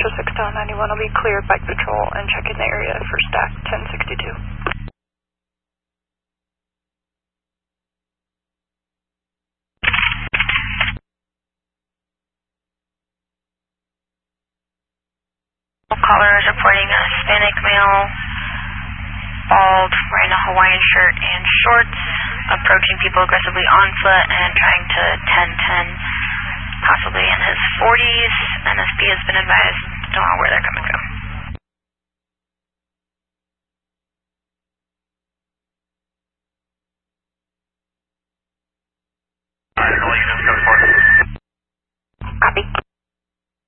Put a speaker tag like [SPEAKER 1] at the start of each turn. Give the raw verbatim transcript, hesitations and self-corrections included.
[SPEAKER 1] Metro six down ninety-one will be cleared bike patrol and check in the area for stack ten sixty-two.
[SPEAKER 2] Caller is reporting a Hispanic male, bald, wearing a Hawaiian shirt and shorts, approaching people aggressively on foot and trying to ten ten, possibly in his forties. N S P has been advised, don't know where they're coming from.
[SPEAKER 3] Alright,